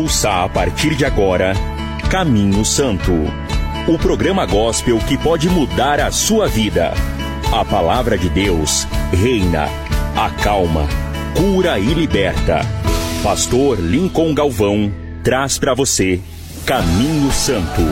Ouça a partir de agora Caminho Santo, o programa gospel que pode mudar a sua vida. A palavra de Deus reina, acalma, cura e liberta. Pastor Lincoln Galvão traz para você Caminho Santo.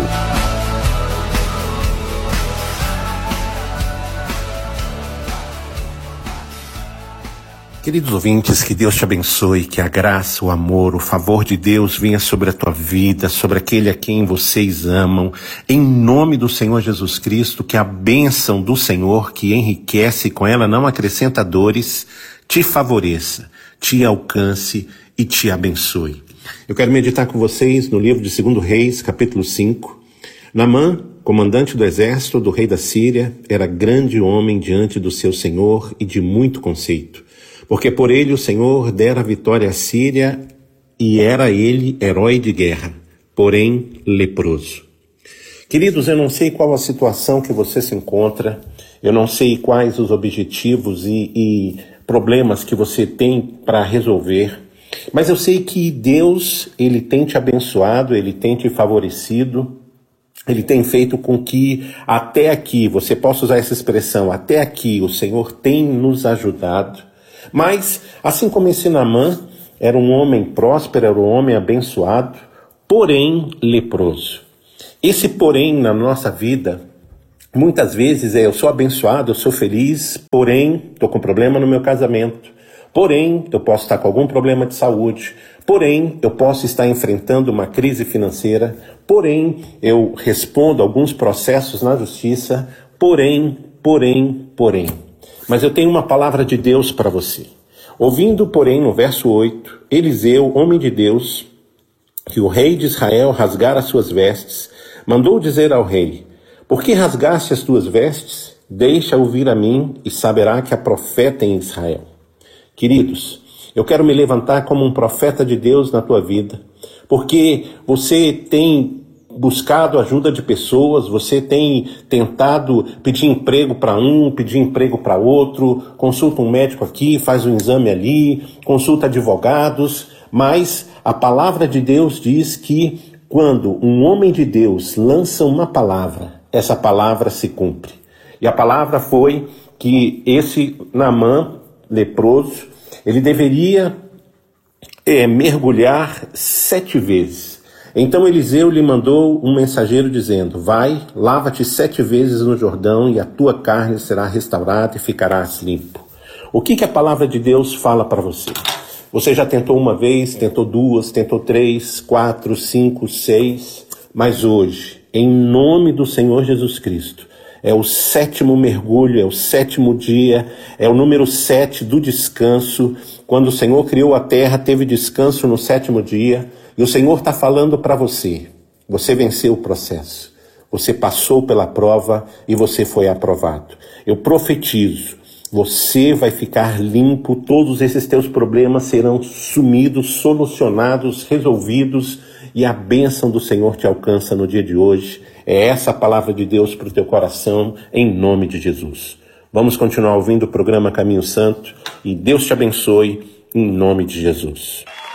Queridos ouvintes, que Deus te abençoe, que a graça, o amor, o favor de Deus venha sobre a tua vida, sobre aquele a quem vocês amam. Em nome do Senhor Jesus Cristo, que a bênção do Senhor, que enriquece e com ela não acrescenta dores, te favoreça, te alcance e te abençoe. Eu quero meditar com vocês no livro de 2 Reis, capítulo 5. Naamã, comandante do exército do rei da Síria, era grande homem diante do seu senhor e de muito conceito. Porque por ele o Senhor dera vitória à Síria e era ele herói de guerra, porém leproso. Queridos, eu não sei qual a situação que você se encontra, eu não sei quais os objetivos e problemas que você tem para resolver, mas eu sei que Deus, Ele tem te abençoado, Ele tem te favorecido, Ele tem feito com que até aqui, você possa usar essa expressão, até aqui o Senhor tem nos ajudado. Mas, assim como esse Naamã era um homem próspero, era um homem abençoado, porém leproso. Esse porém na nossa vida, muitas vezes eu sou abençoado, eu sou feliz, porém estou com problema no meu casamento, porém eu posso estar com algum problema de saúde, porém eu posso estar enfrentando uma crise financeira, porém eu respondo alguns processos na justiça, porém. Mas eu tenho uma palavra de Deus para você. Ouvindo, porém, no verso 8, Eliseu, homem de Deus, que o rei de Israel rasgara as suas vestes, mandou dizer ao rei: por que rasgaste as tuas vestes? Deixa ouvir a mim e saberá que há profeta em Israel. Queridos, eu quero me levantar como um profeta de Deus na tua vida, porque você tem buscado ajuda de pessoas, você tem tentado pedir emprego para um, pedir emprego para outro, consulta um médico aqui, faz um exame ali, consulta advogados, mas a palavra de Deus diz que quando um homem de Deus lança uma palavra, essa palavra se cumpre. E a palavra foi que esse Naamã, leproso, ele deveria mergulhar 7 vezes. Então Eliseu lhe mandou um mensageiro dizendo: vai, lava-te 7 vezes no Jordão e a tua carne será restaurada e ficarás limpo. O que a palavra de Deus fala para você? Você já tentou uma vez, tentou 2, tentou 3, 4, 5, 6, mas hoje, em nome do Senhor Jesus Cristo, é o 7º mergulho, é o 7º dia, é o número 7 do descanso. Quando o Senhor criou a terra, teve descanso no 7º dia. E o Senhor está falando para você, você venceu o processo, você passou pela prova e você foi aprovado. Eu profetizo, você vai ficar limpo, todos esses teus problemas serão sumidos, solucionados, resolvidos e a bênção do Senhor te alcança no dia de hoje. É essa a palavra de Deus para o teu coração, em nome de Jesus. Vamos continuar ouvindo o programa Caminho Santo e Deus te abençoe, em nome de Jesus.